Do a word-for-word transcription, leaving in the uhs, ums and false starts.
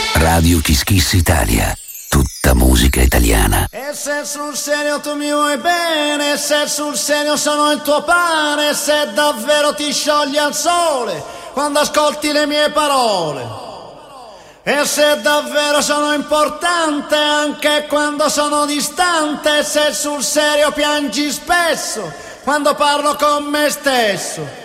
Radio Kiss Kiss Italia. Tutta musica italiana. E se sul serio tu mi vuoi bene, se sul serio sono il tuo pane, se davvero ti sciogli al sole quando ascolti le mie parole. E se davvero sono importante anche quando sono distante, se sul serio piangi spesso quando parlo con me stesso.